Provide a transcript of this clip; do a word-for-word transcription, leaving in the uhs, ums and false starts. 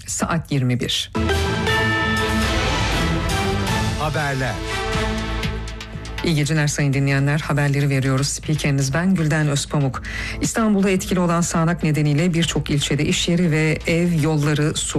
Saat yirmi bir. Haberler. İyi geceler sayın dinleyenler. Haberleri veriyoruz. Spikeriniz ben Gülden Özpamuk. İstanbul'da etkili olan sağanak nedeniyle birçok ilçede iş yeri ve ev, yolları su